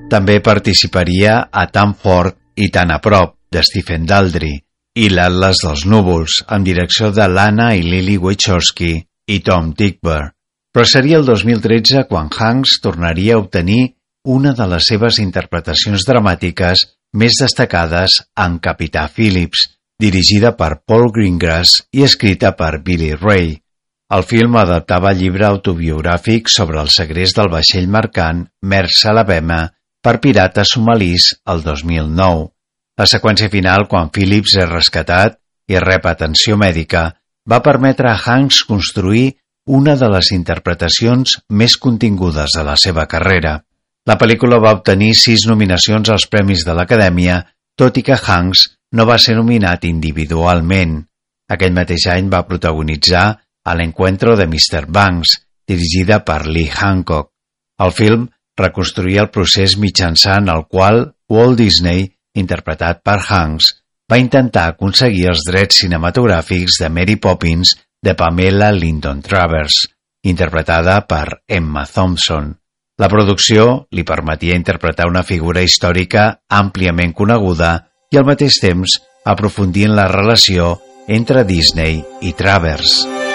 També participaria a Tan fort i tan a prop, de Stephen Daldry, i L'Atlas dels núvols, amb direcció de Lana i Lily Wachowski i Tom Tykwer. Però seria el 2013 quan Hanks tornaria a obtenir una de les seves interpretacions dramàtiques més destacades en Capità Phillips, dirigida per Paul Greengrass i escrita per Billy Ray. El film adaptava el llibre autobiogràfic sobre el segrest del vaixell mercant Maersk Alabama per pirates somalis el 2009. La seqüència final, quan Phillips és rescatat i rep atenció mèdica, va permetre a Hanks construir una de les interpretacions més contingudes de la seva carrera. La pel·lícula va obtenir 6 nominacions als Premis de l'Acadèmia, tot i que Hanks no va ser nominat individualment. Aquell mateix any va protagonitzar a l'Encuentro de Mr. Banks, dirigida per Lee Hancock. El film reconstruïa el procés mitjançant el qual Walt Disney, interpretat per Hanks, va intentar aconseguir els drets cinematogràfics de Mary Poppins de Pamela Lyndon Travers, interpretada per Emma Thompson. La producció li permetia interpretar una figura històrica àmpliament coneguda i al mateix temps aprofundir en la relació entre Disney i Travers.